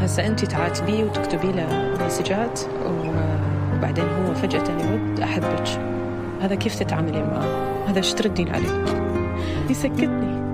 هسا أنت تعاتبيه وتكتبي له مسجات وبعدين هو فجأة يرد أحبك، هذا كيف تتعاملين معه؟ هذا ايش تردين عليه؟ يسكتني.